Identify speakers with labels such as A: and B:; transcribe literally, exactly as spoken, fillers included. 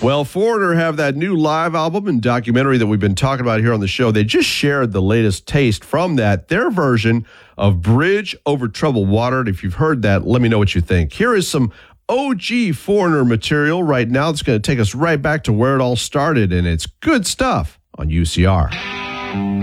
A: Well, Foreigner have that new live album and documentary that we've been talking about here on the show. They just shared the latest taste from that, their version of Bridge Over Troubled Water. And if you've heard that, let me know what you think. Here is some O G Foreigner material right now that's going to take us right back to where it all started, and it's good stuff on U C R.